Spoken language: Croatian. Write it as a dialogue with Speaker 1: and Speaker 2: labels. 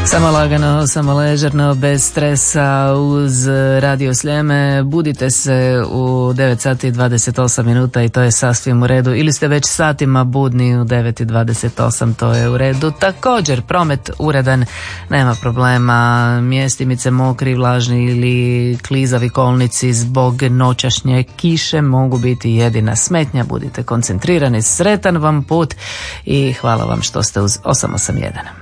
Speaker 1: Samo lagano, samo ležerno, bez stresa, uz Radio Sljeme. Budite se u 9 sati i 28 minuta i to je sasvim u redu. Ili ste već satima budni u 9 i 28, to je u redu. Također, promet uredan, nema problema. Mjestimice mokri, vlažni ili klizavi kolnici zbog noćašnje kiše mogu biti jedina smetnja. Budite koncentrirani, sretan vam put i hvala vam što ste uz 881.